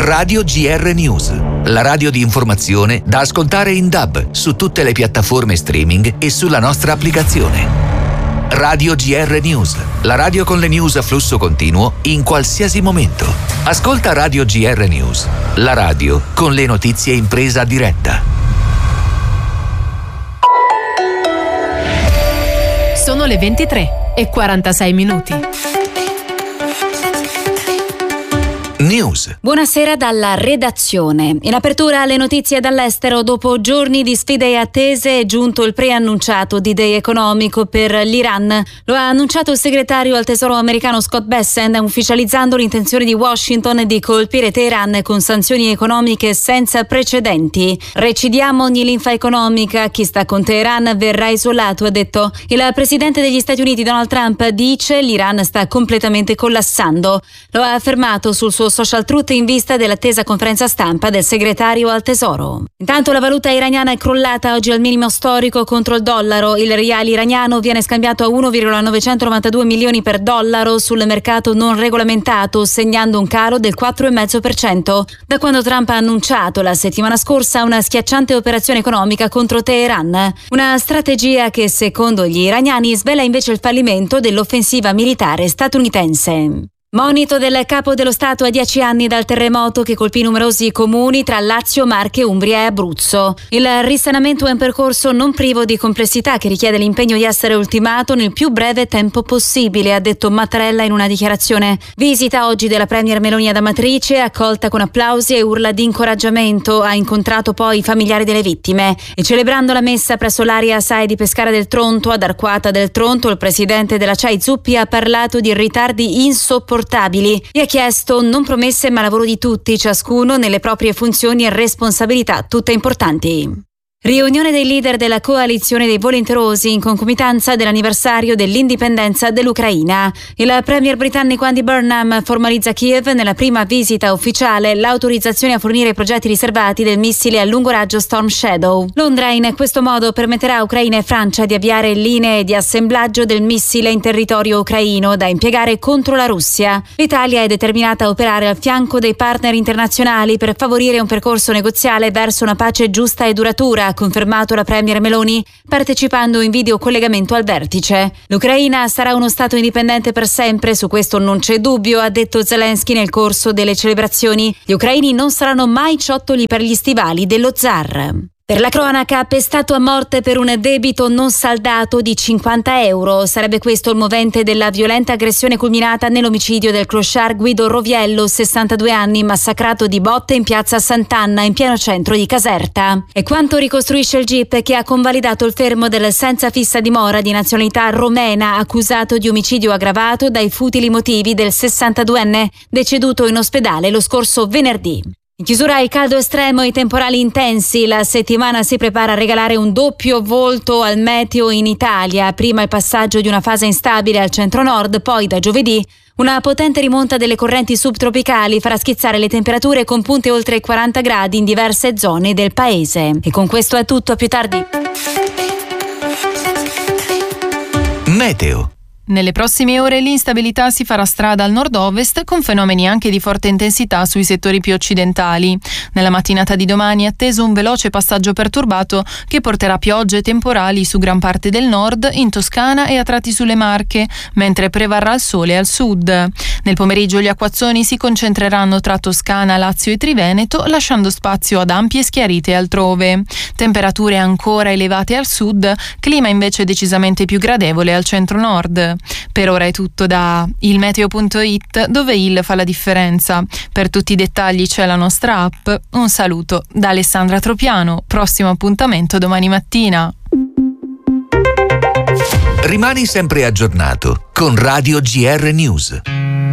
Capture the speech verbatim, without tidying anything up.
Radio G R News, la radio di informazione da ascoltare in D A B su tutte le piattaforme streaming e sulla nostra applicazione. Radio G R News, la radio con le news a flusso continuo in qualsiasi momento. Ascolta Radio G R News, la radio con le notizie in presa diretta. Sono le ventitré e quarantasei minuti. News. Buonasera dalla redazione. In apertura alle notizie dall'estero, dopo giorni di sfide attese è giunto il preannunciato D-Day economico per l'Iran. Lo ha annunciato il segretario al Tesoro americano Scott Bessent, ufficializzando l'intenzione di Washington di colpire Teheran con sanzioni economiche senza precedenti. Recidiamo ogni linfa economica, chi sta con Teheran verrà isolato, ha detto. Il presidente degli Stati Uniti Donald Trump dice l'Iran sta completamente collassando. Lo ha affermato sul suo social truth in vista dell'attesa conferenza stampa del segretario al Tesoro. Intanto la valuta iraniana è crollata oggi al minimo storico contro il dollaro. Il rial iraniano viene scambiato a uno virgola novecentonovantadue milioni per dollaro sul mercato non regolamentato, segnando un calo del quattro virgola cinque per cento da quando Trump ha annunciato la settimana scorsa una schiacciante operazione economica contro Teheran. Una strategia che, secondo gli iraniani, svela invece il fallimento dell'offensiva militare statunitense. Monito del capo dello Stato a dieci anni dal terremoto che colpì numerosi comuni tra Lazio, Marche, Umbria e Abruzzo. Il risanamento è un percorso non privo di complessità che richiede l'impegno di essere ultimato nel più breve tempo possibile, ha detto Mattarella in una dichiarazione. Visita oggi della premier Meloni ad Amatrice, accolta con applausi e urla di incoraggiamento. Ha incontrato poi i familiari delle vittime e, celebrando la messa presso l'area S A E di Pescara del Tronto ad Arquata del Tronto, il presidente della C A I Zuppi ha parlato di ritardi insopportabili. E ha chiesto non promesse ma lavoro di tutti, ciascuno nelle proprie funzioni e responsabilità, tutte importanti. Riunione dei leader della coalizione dei volenterosi in concomitanza dell'anniversario dell'indipendenza dell'Ucraina. Il premier britannico Andy Burnham formalizza a Kiev nella prima visita ufficiale l'autorizzazione a fornire i progetti riservati del missile a lungo raggio Storm Shadow. Londra in questo modo permetterà a Ucraina e Francia di avviare linee di assemblaggio del missile in territorio ucraino da impiegare contro la Russia. L'Italia è determinata a operare al fianco dei partner internazionali per favorire un percorso negoziale verso una pace giusta e duratura, ha confermato la premier Meloni partecipando in video collegamento al vertice. L'Ucraina sarà uno stato indipendente per sempre, su questo non c'è dubbio, ha detto Zelensky nel corso delle celebrazioni. Gli ucraini non saranno mai ciottoli per gli stivali dello zar. Per la cronaca, pestato a morte per un debito non saldato di cinquanta euro. Sarebbe questo il movente della violenta aggressione culminata nell'omicidio del clochard Guido Roviello, sessantadue anni, massacrato di botte in piazza Sant'Anna, in pieno centro di Caserta. E quanto ricostruisce il G I P che ha convalidato il fermo del senza fissa dimora di nazionalità romena, accusato di omicidio aggravato dai futili motivi del sessantaduenne, deceduto in ospedale lo scorso venerdì. In chiusura il caldo estremo e i temporali intensi, la settimana si prepara a regalare un doppio volto al meteo in Italia, prima il passaggio di una fase instabile al centro-nord, poi da giovedì una potente rimonta delle correnti subtropicali farà schizzare le temperature con punte oltre i quaranta gradi in diverse zone del paese. E con questo è tutto, a più tardi. Meteo. Nelle prossime ore l'instabilità si farà strada al nord-ovest con fenomeni anche di forte intensità sui settori più occidentali. Nella mattinata di domani è atteso un veloce passaggio perturbato che porterà piogge e temporali su gran parte del nord, in Toscana e a tratti sulle Marche, mentre prevarrà il sole al sud. Nel pomeriggio gli acquazzoni si concentreranno tra Toscana, Lazio e Triveneto, lasciando spazio ad ampie schiarite altrove. Temperature ancora elevate al sud, clima invece decisamente più gradevole al centro-nord. Per ora è tutto da ilmeteo punto it, dove il fa la differenza. Per tutti i dettagli c'è la nostra app. Un saluto da Alessandra Tropiano. Prossimo appuntamento domani mattina. Rimani sempre aggiornato con Radio G R News.